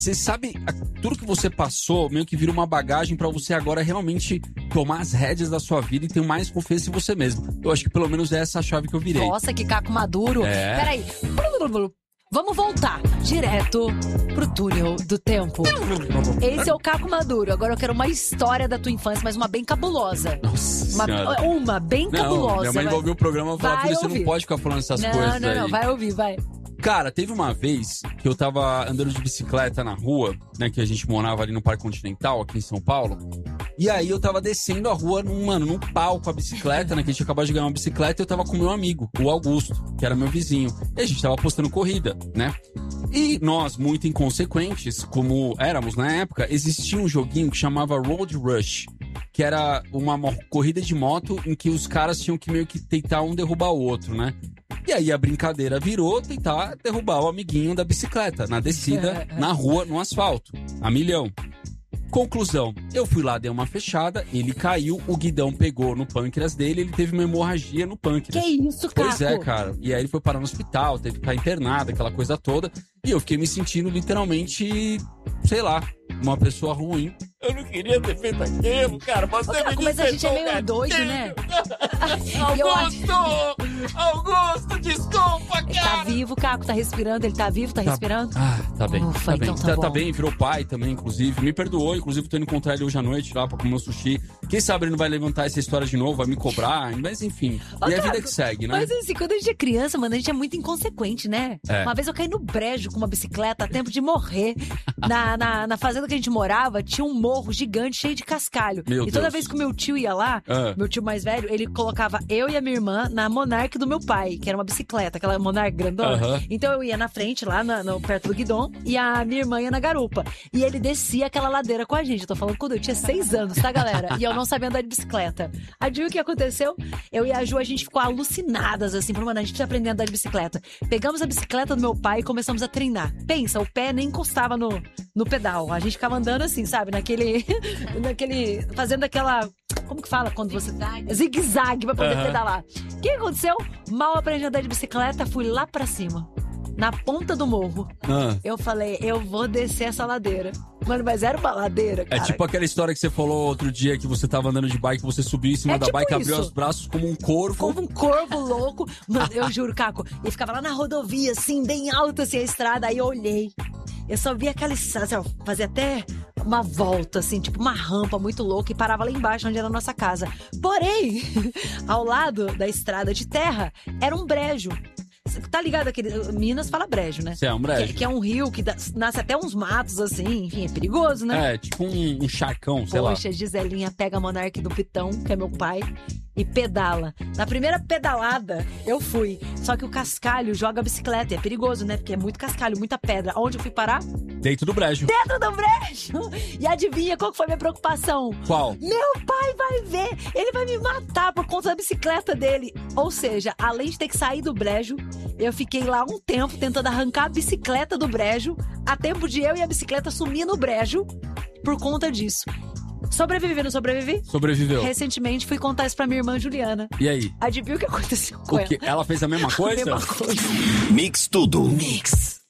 Você sabe, tudo que você passou meio que vira uma bagagem pra você agora realmente tomar as rédeas da sua vida e ter mais confiança em você mesmo. Eu acho que pelo menos é essa a chave que eu virei. Nossa, que caco maduro. É. Peraí. Vamos voltar direto pro túnel do tempo. Esse é o Caco Maduro. Agora eu quero uma história da tua infância, mas uma bem cabulosa. Nossa senhora. Uma bem cabulosa. Minha mãe vai ouvir o programa e falar, filho, você não pode ficar falando essas coisas aí. Não, vai ouvir, vai. Cara, teve uma vez que eu tava andando de bicicleta na rua, né, que a gente morava ali no Parque Continental, aqui em São Paulo. E aí eu tava descendo a rua num pau com a bicicleta, né, que a gente acabou de ganhar uma bicicleta, e eu tava com meu amigo, o Augusto, que era meu vizinho. E a gente tava postando corrida, né? E nós, muito inconsequentes, como éramos na época, existia um joguinho que chamava Road Rush, que era uma corrida de moto em que os caras tinham que meio que tentar um derrubar o outro, né? E aí a brincadeira virou tentar derrubar o amiguinho da bicicleta, na descida, na rua, no asfalto, a milhão. Conclusão, eu fui lá, dei uma fechada, ele caiu, o guidão pegou no pâncreas dele, ele teve uma hemorragia no pâncreas. Que isso, cara? Pois é, cara. E aí ele foi parar no hospital, teve que ficar internado, aquela coisa toda. E eu fiquei me sentindo literalmente, sei lá, uma pessoa ruim. Eu não queria ter feito aquilo, cara. Você me mas a gente é meio doido, né? Augusto, desculpa, Ele cara. tá vivo, Caco, tá respirando, ele tá vivo, tá respirando? Tá bem. Ufa, tá bem. então Tá bom. bem, virou pai também, inclusive. Me perdoou, inclusive tô indo encontrar ele hoje à noite lá pra comer um sushi. Quem sabe ele não vai levantar essa história de novo, vai me cobrar, mas enfim. E é a vida que segue, né? Mas assim, quando a gente é criança, mano, a gente é muito inconsequente, né? É. Uma vez eu caí no brejo com uma bicicleta a tempo de morrer. Na fazenda que a gente morava, tinha um morro gigante cheio de cascalho. Meu e toda Deus. vez que o meu tio ia lá, meu tio mais velho, ele colocava eu e a minha irmã na Monark do meu pai, que era uma bicicleta, aquela Monark grandona. Então eu ia na frente, lá perto do guidão, e a minha irmã ia na garupa. E ele descia aquela ladeira com a gente. Eu tô falando quando eu tinha 6 anos, tá, galera? E eu não sabia andar de bicicleta. Adivinha o que aconteceu? Eu e a Ju, a gente ficou alucinadas, assim, falando, mano, a gente precisa aprender a andar de bicicleta. Pegamos a bicicleta do meu pai e começamos a treinar. Pensa, o pé nem encostava no pedal. A gente ficava andando assim, sabe? Fazendo aquela... Como que fala quando você... Zigue-zague pra poder pedalar. O que aconteceu? Mal aprendi a andar de bicicleta, fui lá pra cima. Na ponta do morro. Eu falei, eu vou descer essa ladeira. Mano, mas era uma ladeira, cara. É tipo aquela história que você falou outro dia, que você tava andando de bike, você subiu em cima da tipo bike, isso. abriu os braços como um corvo. Como um corvo louco. Mano, eu juro, Caco. E ficava lá na rodovia, assim, bem alta, assim, a estrada. Aí eu olhei. Eu só vi aquela estrada, assim, ó, fazia até uma volta, assim, tipo uma rampa muito louca, e parava lá embaixo, onde era a nossa casa. Porém, ao lado da estrada de terra, era um brejo. Tá ligado aquele... Minas fala brejo, né? É um brejo. Que é um rio que nasce até uns matos, assim. Enfim, é perigoso, né? É, tipo um charcão, sei lá. Poxa, Giselinha pega a Monark do Pitão, que é meu pai, e pedala. Na primeira pedalada, eu fui. Só que o cascalho joga a bicicleta. E é perigoso, né? Porque é muito cascalho, muita pedra. Onde eu fui parar? Dentro do brejo. Dentro do brejo! E adivinha qual que foi a minha preocupação? Qual? Meu pai vai ver! Ele vai me matar por conta da bicicleta dele. Ou seja, além de ter que sair do brejo, eu fiquei lá um tempo tentando arrancar a bicicleta do brejo, a tempo de eu e a bicicleta sumir no brejo por conta disso. Sobrevivi ou não sobrevivi? Sobreviveu. Recentemente fui contar isso pra minha irmã Juliana. E aí? Adivinha o que aconteceu com ela? Ela fez a mesma coisa? A mesma coisa. Mix Tudo. Mix.